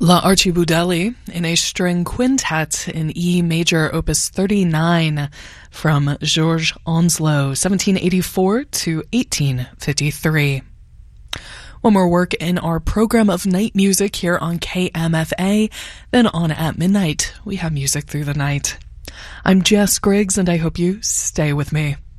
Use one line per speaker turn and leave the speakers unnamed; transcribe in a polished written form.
La Archibaudelli in a string quintet in E major, opus 39, from Georges Onslow, 1784 to 1853. One more work in our program of night music here on KMFA. Then on at midnight, we have music through the night. I'm Jess Griggs, and I hope you stay with me.